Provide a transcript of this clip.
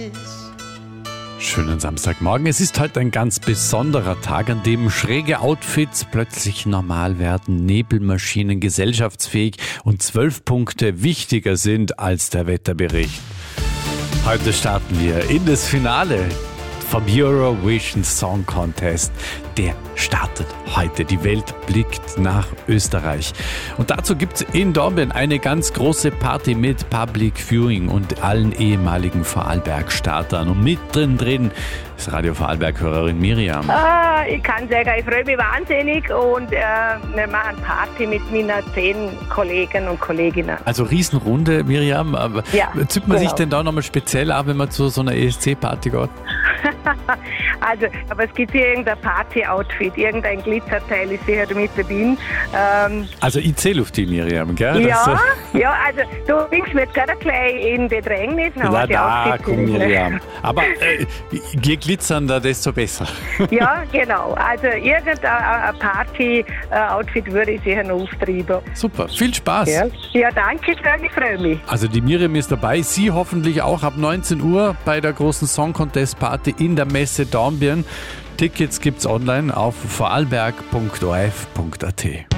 Schönen Samstagmorgen. Es ist heute ein ganz besonderer Tag, an dem schräge Outfits plötzlich normal werden, Nebelmaschinen gesellschaftsfähig und 12 Punkte wichtiger sind als der Wetterbericht. Heute starten wir in das Finale vom Eurovision Song Contest. Der startet heute. Die Welt blickt nach Österreich. Und dazu gibt es in Dornbirn eine ganz große Party mit Public Viewing und allen ehemaligen Vorarlberg-Startern. Und mittendrin ist Radio Vorarlberg-Hörerin Miriam. Ich kann sagen, ich freue mich wahnsinnig und wir machen Party mit meinen 10 Kollegen und Kolleginnen. Also Riesenrunde, Miriam. Aber ja, zückt man sich denn da nochmal speziell ab, wenn man zu so einer ESC-Party geht? Also, aber es gibt hier irgendein Party-Outfit, irgendein Glitzerteil ist sicher mit dabei. Also ich zähle auf die, Miriam, gell? Ja, also du bringst mir jetzt gerade gleich in Bedrängnis. Komm Miriam. Aber je glitzernder, desto besser. Ja, genau. Also irgendein Party-Outfit würde ich sicher noch auftreiben. Super, viel Spaß. Ja, danke schön, ich freue mich. Also die Miriam ist dabei, Sie hoffentlich auch ab 19 Uhr bei der großen Song Contest Party in der Messe Dornbirn. Tickets gibt's online auf vorarlberg.orf.at.